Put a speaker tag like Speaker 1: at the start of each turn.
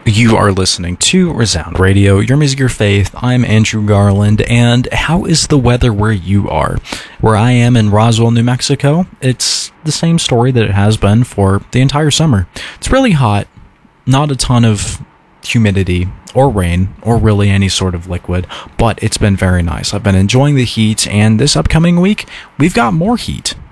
Speaker 1: You are listening to Resound Radio, your music, your faith. I'm Andrew Garland, and how is the weather where you are? Where I am in Roswell, New Mexico, it's the same story that it has been for the entire summer. It's really hot, not a ton of humidity or rain or really any sort of liquid, but it's been very nice. I've been enjoying the heat, and this upcoming week, we've got more heat.